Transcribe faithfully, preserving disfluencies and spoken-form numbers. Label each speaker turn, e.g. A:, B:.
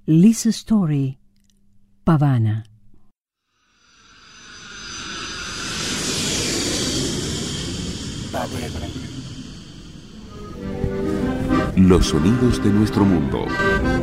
A: Lisa Story, Pavana.
B: Los sonidos de nuestro mundo.